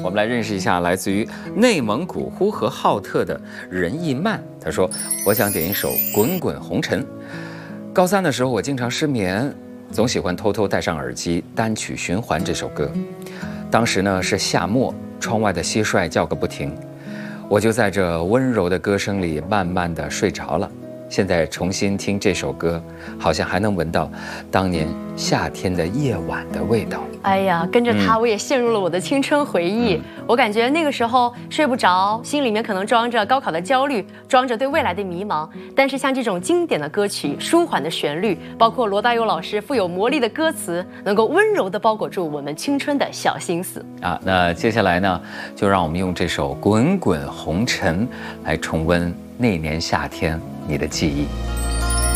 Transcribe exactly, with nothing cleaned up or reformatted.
我们来认识一下来自于内蒙古呼和浩特的任意曼。他说：“我想点一首《滚滚红尘》。高三的时候，我经常失眠，总喜欢偷偷戴上耳机单曲循环这首歌。当时呢是夏末，窗外的蟋蟀叫个不停，我就在这温柔的歌声里慢慢的睡着了。现在重新听这首歌，好像还能闻到当年夏天的夜晚的味道。” 哎呀，跟着他，我也陷入了我的青春回忆。嗯、我感觉那个时候睡不着，心里面可能装着高考的焦虑，装着对未来的迷茫。但是像这种经典的歌曲，舒缓的旋律，包括罗大佑老师富有魔力的歌词，能够温柔地包裹住我们青春的小心思啊。那接下来呢，就让我们用这首《滚滚红尘》来重温那年夏天你的记忆。